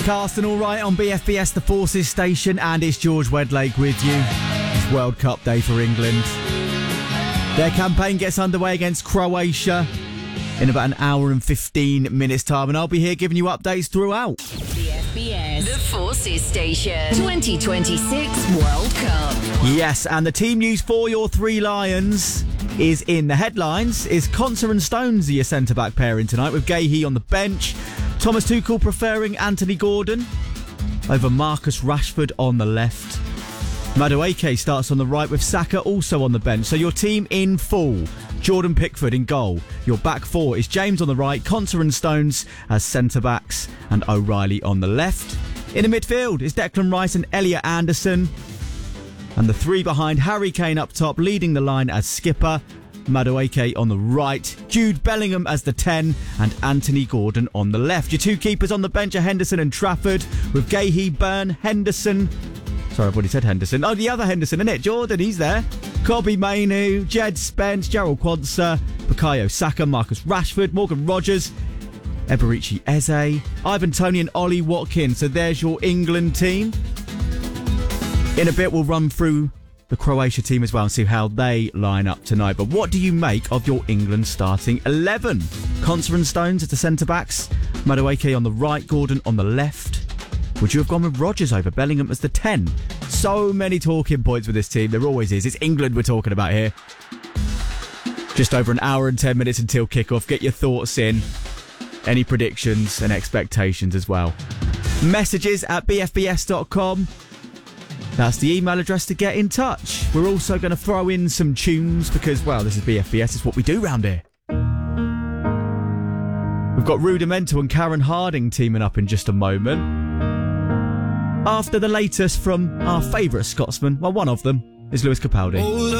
Carsten, all right, on BFBS, the Forces station, and it's George Wedlake with you. It's World Cup day for England. Their campaign gets underway against Croatia in about an hour and 15 minutes' time, and I'll be here giving you updates throughout. BFBS, the Forces station, 2026 World Cup. Yes, and the team news for your Three Lions is in the headlines. Is Konsa and Stonesy your centre-back pairing tonight, with Gahey on the bench? Thomas Tuchel preferring Anthony Gordon over Marcus Rashford on the left. Madueke starts on the right with Saka also on the bench. So your team in full. Jordan Pickford in goal. Your back four is James on the right, Konsa and Stones as centre-backs, and O'Reilly on the left. In the midfield is Declan Rice and Elliot Anderson. And the three behind, Harry Kane up top, leading the line as skipper. Madueke on the right, Jude Bellingham as the 10, and Anthony Gordon on the left. Your two keepers on the bench are Henderson and Trafford, with Gahey, Byrne, Henderson. Sorry, I've already said Henderson. Oh, the other Henderson, isn't it? Jordan, he's there. Kobbie Mainoo, Jed Spence, Gerald Quansah, Bukayo Saka, Marcus Rashford, Morgan Rogers, Eberici Eze, Ivan Toney and Ollie Watkins. So there's your England team. In a bit, we'll run through the Croatia team as well and see how they line up tonight. But what do you make of your England starting 11? Konsa and Stones as the centre-backs, Madueke on the right, Gordon on the left. Would you have gone with Rodgers over Bellingham as the 10? So many talking points with this team. There always is. It's England we're talking about here. Just over an hour and 10 minutes until kickoff. Get your thoughts in. Any predictions and expectations as well. Messages at bfbs.com. That's the email address to get in touch. We're also going to throw in some tunes because, well, this is BFBS. It's what we do round here. We've got Rudimental and Karen Harding teaming up in just a moment. After the latest from our favourite Scotsman, well, one of them is Lewis Capaldi.